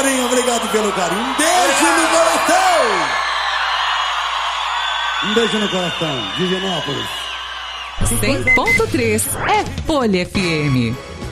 carinho, obrigado pelo carinho. Um beijo no coração. Um beijo no coração, Divinópolis. 100.3 é Folha FM.